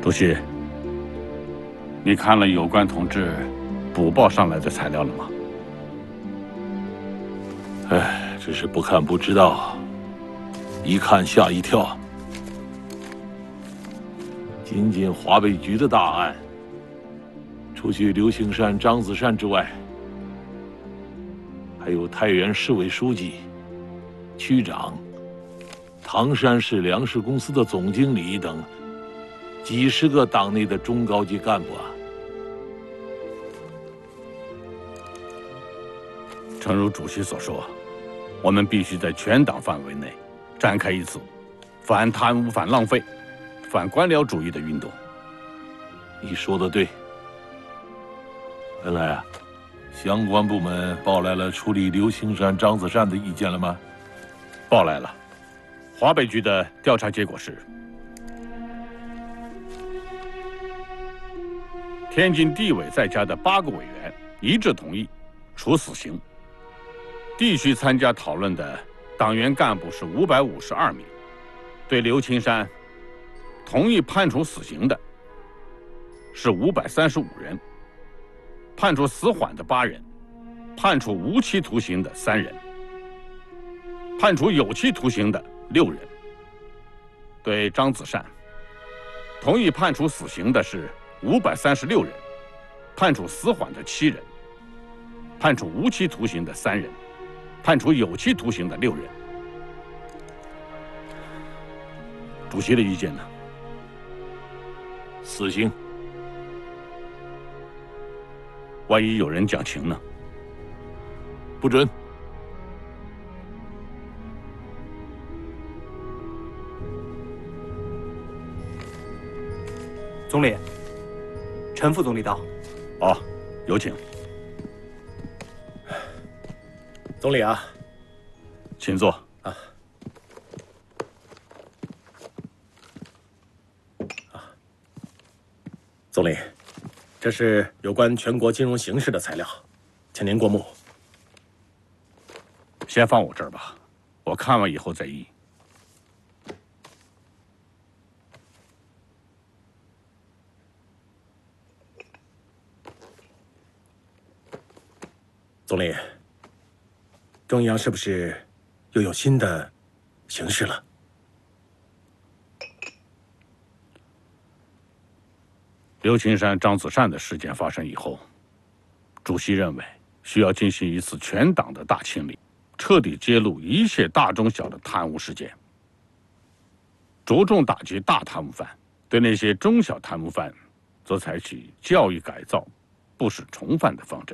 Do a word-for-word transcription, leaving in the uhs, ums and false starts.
主席，你看了有关同志补报上来的材料了吗？ 哎，只是不看不知道，一看吓一跳。仅仅华北局的大案，除去刘青山、张子善之外，还有太原市委书记、区长、唐山市粮食公司的总经理等几十个党内的中高级干部啊。 诚如主席所说，我们必须在全党范围内展开一次反贪污、反浪费、反官僚主义的运动。 你说的对。原来啊，相关部门报来了处理刘青山、张子善的意见了吗？ 报来了。华北局的调查结果是：天津地委在家的八个委员一致同意处死刑。地区参加讨论的党员干部是五百五十二名，对刘青山同意判处死刑的是五百三十五人，判处死缓的八人，判处无期徒刑的三人，判处有期徒刑的六人。对张子善，同意判处死刑的是五百三十六人，判处死缓的七人，判处无期徒刑的三人，判处有期徒刑的六人。主席的意见呢？ 死刑。 万一有人讲情呢？ 不准。 总理，陈副总理到。 好，有请。 总理啊， 请坐。 啊。啊，总理，这是有关全国金融形势的材料，请您过目。 先放我这儿吧，我看完以后再议。 总理，中央是不是又有新的形势了？ 刘青山、张子善的事件发生以后，主席认为需要进行一次全党的大清理，彻底揭露一切大中小的贪污事件，着重打击大贪污犯，对那些中小贪污犯，则采取教育改造、不使重犯的方针。